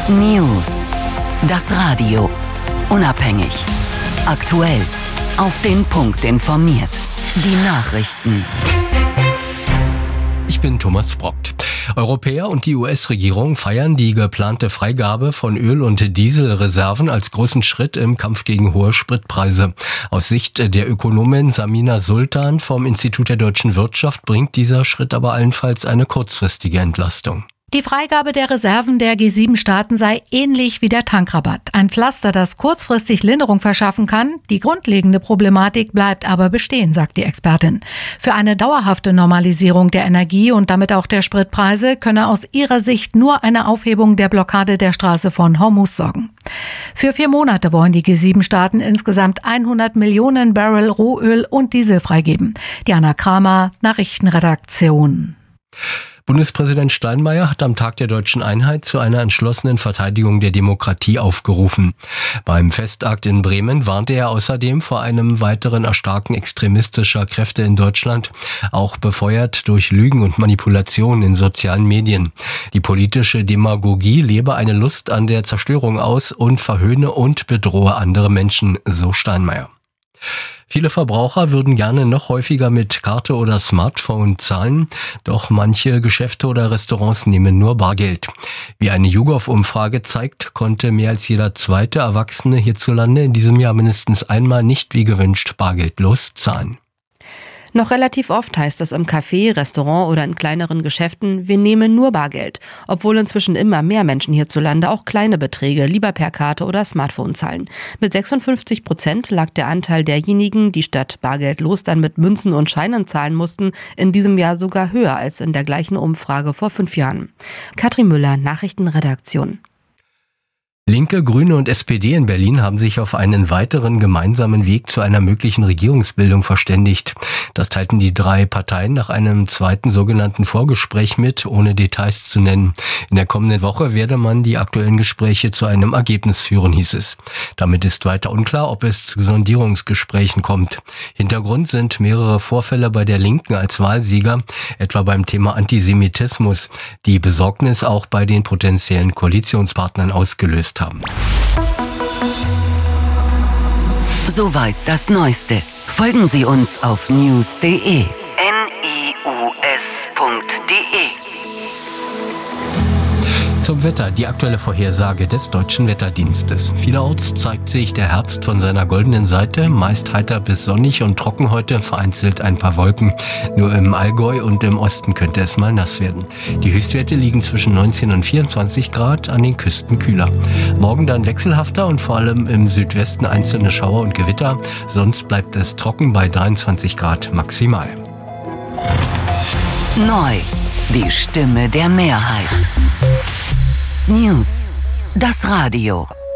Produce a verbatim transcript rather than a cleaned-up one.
News. Das Radio. Unabhängig. Aktuell. Auf den Punkt informiert. Die Nachrichten. Ich bin Thomas Brockt. Europäer und die U S-Regierung feiern die geplante Freigabe von Öl- und Dieselreserven als großen Schritt im Kampf gegen hohe Spritpreise. Aus Sicht der Ökonomin Samina Sultan vom Institut der deutschen Wirtschaft bringt dieser Schritt aber allenfalls eine kurzfristige Entlastung. Die Freigabe der Reserven der G sieben Staaten sei ähnlich wie der Tankrabatt. Ein Pflaster, das kurzfristig Linderung verschaffen kann. Die grundlegende Problematik bleibt aber bestehen, sagt die Expertin. Für eine dauerhafte Normalisierung der Energie und damit auch der Spritpreise könne aus ihrer Sicht nur eine Aufhebung der Blockade der Straße von Hormuz sorgen. Für vier Monate wollen die G sieben Staaten insgesamt hundert Millionen Barrel Rohöl und Diesel freigeben. Diana Kramer, Nachrichtenredaktion. Bundespräsident Steinmeier hat am Tag der Deutschen Einheit zu einer entschlossenen Verteidigung der Demokratie aufgerufen. Beim Festakt in Bremen warnte er außerdem vor einem weiteren Erstarken extremistischer Kräfte in Deutschland, auch befeuert durch Lügen und Manipulationen in sozialen Medien. Die politische Demagogie lebe eine Lust an der Zerstörung aus und verhöhne und bedrohe andere Menschen, so Steinmeier. Viele Verbraucher würden gerne noch häufiger mit Karte oder Smartphone zahlen, doch manche Geschäfte oder Restaurants nehmen nur Bargeld. Wie eine YouGov-Umfrage zeigt, konnte mehr als jeder zweite Erwachsene hierzulande in diesem Jahr mindestens einmal nicht wie gewünscht bargeldlos zahlen. Noch relativ oft heißt es im Café, Restaurant oder in kleineren Geschäften, wir nehmen nur Bargeld, obwohl inzwischen immer mehr Menschen hierzulande auch kleine Beträge lieber per Karte oder Smartphone zahlen. Mit sechsundfünfzig Prozent lag der Anteil derjenigen, die statt bargeldlos dann mit Münzen und Scheinen zahlen mussten, in diesem Jahr sogar höher als in der gleichen Umfrage vor fünf Jahren. Katrin Müller, Nachrichtenredaktion. Linke, Grüne und S P D in Berlin haben sich auf einen weiteren gemeinsamen Weg zu einer möglichen Regierungsbildung verständigt. Das teilten die drei Parteien nach einem zweiten sogenannten Vorgespräch mit, ohne Details zu nennen. In der kommenden Woche werde man die aktuellen Gespräche zu einem Ergebnis führen, hieß es. Damit ist weiter unklar, ob es zu Sondierungsgesprächen kommt. Hintergrund sind mehrere Vorfälle bei der Linken als Wahlsieger, etwa beim Thema Antisemitismus, die Besorgnis auch bei den potenziellen Koalitionspartnern ausgelöst haben. Soweit das Neueste. Folgen Sie uns auf news punkt de. N I U S punkt de. Zum Wetter, die aktuelle Vorhersage des Deutschen Wetterdienstes. Vielerorts zeigt sich der Herbst von seiner goldenen Seite, meist heiter bis sonnig und trocken heute, vereinzelt ein paar Wolken. Nur im Allgäu und im Osten könnte es mal nass werden. Die Höchstwerte liegen zwischen neunzehn und vierundzwanzig Grad, an den Küsten kühler. Morgen dann wechselhafter und vor allem im Südwesten einzelne Schauer und Gewitter, sonst bleibt es trocken bei dreiundzwanzig Grad maximal. Neu, die Stimme der Mehrheit. News. Das Radio.